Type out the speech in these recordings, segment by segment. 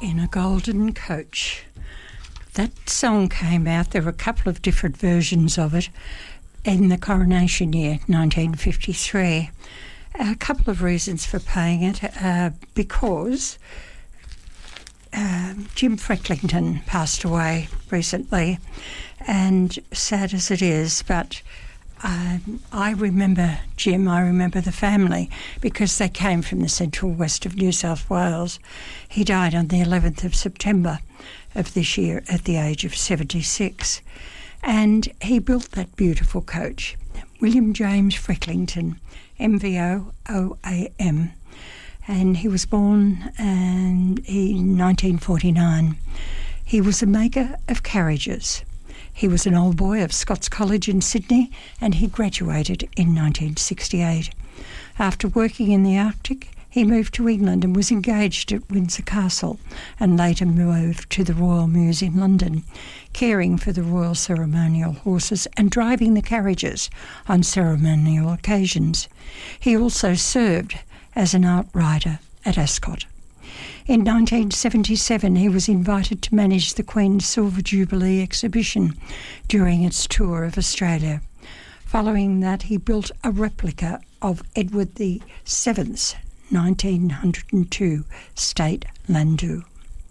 in a Golden Coach. That song came out, there were a couple of different versions of it in the coronation year, 1953. A couple of reasons for playing it, because Jim Frecklington passed away recently, and sad as it is, but I remember Jim, I remember the family, because they came from the central west of New South Wales. He died on the 11th of September of this year at the age of 76. And he built that beautiful coach, William James Frecklington, MVOOAM. And he was born in 1949. He was a maker of carriages. He was an old boy of Scots College in Sydney, and he graduated in 1968. After working in the Arctic, he moved to England and was engaged at Windsor Castle, and later moved to the Royal Mews in London, caring for the royal ceremonial horses and driving the carriages on ceremonial occasions. He also served as an outrider at Ascot. In 1977, he was invited to manage the Queen's Silver Jubilee exhibition during its tour of Australia. Following that, he built a replica of Edward VII's 1902 State Landau.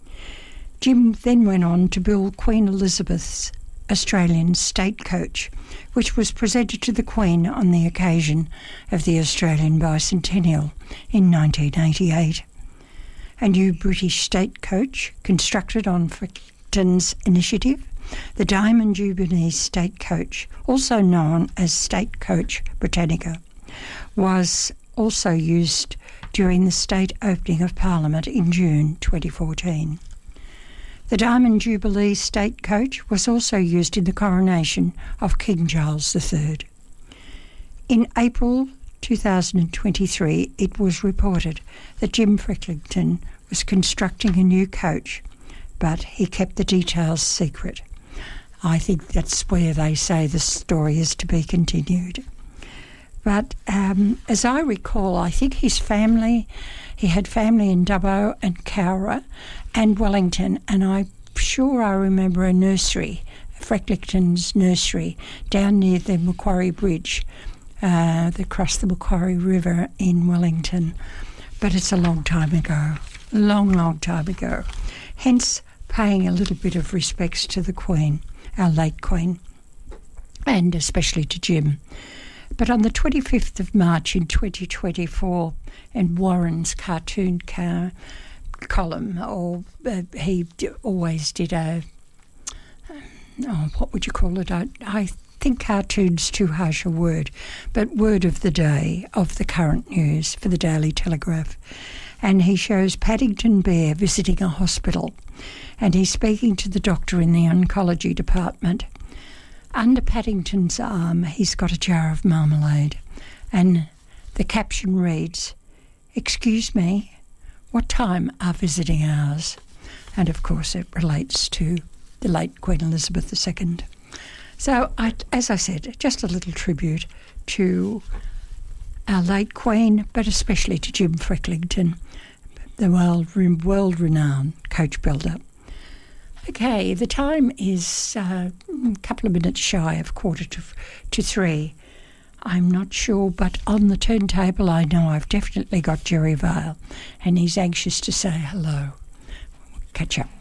Jim then went on to build Queen Elizabeth's Australian State Coach, which was presented to the Queen on the occasion of the Australian Bicentennial in 1988. A new British State Coach, constructed on Frecklington's initiative, the Diamond Jubilee State Coach, also known as State Coach Britannica, was also used during the state opening of Parliament in June 2014. The Diamond Jubilee State Coach was also used in the coronation of King Charles III. In April 2023, it was reported that Jim Frecklington was constructing a new coach, but he kept the details secret. I think that's where they say the story is to be continued. But as I recall, I think he had family in Dubbo and Cowra and Wellington, and I'm sure I remember a nursery, Frecklington's nursery, down near the Macquarie Bridge, that crossed the Macquarie River in Wellington. But it's a long time ago, long time ago. Hence, paying a little bit of respects to the Queen, our late Queen, and especially to Jim. But on the 25th of March in 2024, in Warren's cartoon column, he always did what would you call it? I think cartoon's too harsh a word, but word of the day of the current news for the Daily Telegraph. And he shows Paddington Bear visiting a hospital, and he's speaking to the doctor in the oncology department. Under Paddington's arm, he's got a jar of marmalade, and the caption reads, "Excuse me, what time are visiting hours?" And of course it relates to the late Queen Elizabeth II. So, as I said, just a little tribute to our late Queen, but especially to Jim Frecklington, the world-renowned coach builder. Okay, the time is a couple of minutes shy of 2:45. I'm not sure, but on the turntable I know I've definitely got Jerry Vale, and he's anxious to say hello. Catch up.